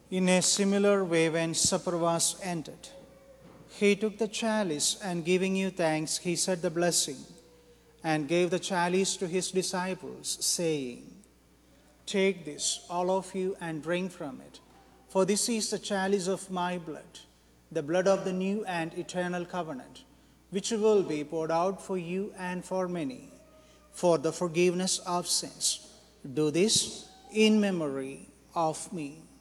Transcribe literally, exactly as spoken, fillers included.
In a similar way, when supper was ended, he took the chalice, and giving you thanks, he said the blessing, and gave the chalice to his disciples, saying, "Take this, all of you, and drink from it, for this is the chalice of my blood, the blood of the new and eternal covenant, which will be poured out for you and for many, for the forgiveness of sins. Do this in memory of me."